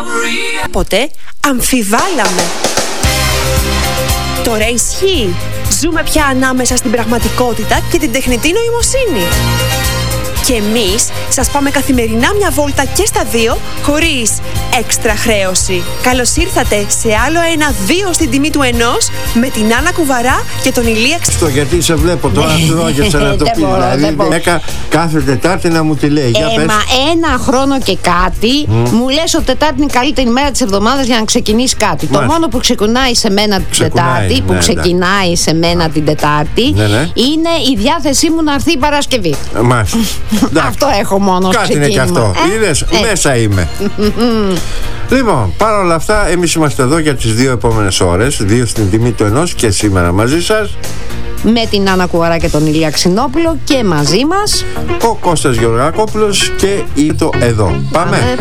Ποτέ αμφιβάλαμε. Τώρα ισχύει. Ζούμε πια ανάμεσα στην πραγματικότητα και την τεχνητή νοημοσύνη. Και εμείς σας πάμε καθημερινά μια βόλτα και στα δύο, χωρίς έξτρα χρέωση. Καλώς ήρθατε σε άλλο ένα 2 στην τιμή του 1 με την Άννα Κουβαρά και τον Ηλία Στο γιατί σε βλέπω τώρα τρώγεσαι να το πει. Δηλαδή κάθε Τετάρτη να μου τη λέει. Μα ένα χρόνο και κάτι μου λες ότι Τετάρτη είναι η καλύτερη μέρα της εβδομάδας για να ξεκινήσει κάτι. Το μόνο που ξεκινάει σε μένα την Τετάρτη, που ξεκινάει σε μένα την Τετάρτη, είναι η διάθεσή μου να έρθει η Παρασκευή. Αυτό έχω μόνο κάτι ξεκίνημα. Είναι και αυτό. Είδες, μέσα είμαι. Λοιπόν, παρ' όλα αυτά, εμείς είμαστε εδώ για τις 2 επόμενες ώρες, 2 στην τιμή του 1 και σήμερα μαζί σας. Με την Άννα Κουβαρά και τον Ηλία Ξινόπουλο και μαζί μας ο Κώστας Γεωργακόπουλος και το εδώ. Πάμε.